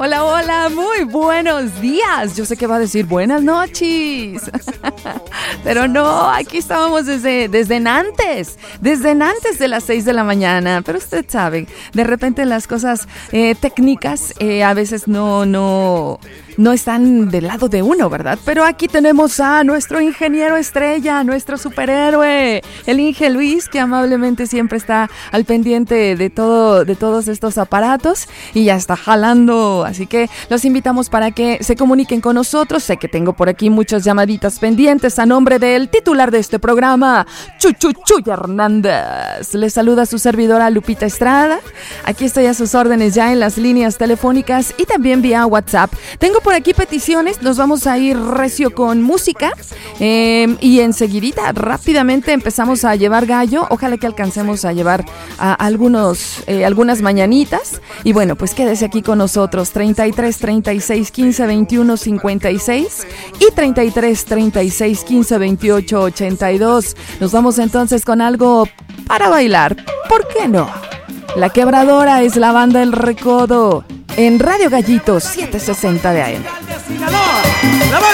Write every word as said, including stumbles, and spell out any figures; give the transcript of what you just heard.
Hola, hola, muy buenos días. Yo sé que va a decir buenas noches, pero no, aquí estábamos desde, desde antes, desde antes de las seis de la mañana. Pero usted sabe, de repente las cosas eh, técnicas eh, a veces no, no, no están del lado de uno, ¿verdad? Pero aquí tenemos a nuestro ingeniero estrella, nuestro superhéroe, el Inge Luis, que amablemente siempre está al pendiente de todo, de todos estos aparatos y ya está jalando. Así que los invitamos para que se comuniquen con nosotros. Sé que tengo por aquí muchas llamaditas pendientes a nombre del titular de este programa, Chuchu Chuy Hernández. Les saluda su servidora Lupita Estrada. Aquí estoy a sus órdenes ya en las líneas telefónicas y también vía WhatsApp. Tengo por aquí peticiones, nos vamos a ir recio con música eh, y enseguidita, rápidamente empezamos a llevar gallo. Ojalá que alcancemos a llevar a algunos, eh, algunas mañanitas. Y bueno, pues quédese aquí con nosotros, treinta y tres, treinta y seis, quince, veintiuno, cincuenta y seis y treinta y tres, treinta y seis, quince, veintiocho, ochenta y dos. Nos vamos entonces con algo para bailar, ¿por qué no? La Quebradora es la banda El Recodo en Radio Gallito setecientos sesenta de A M.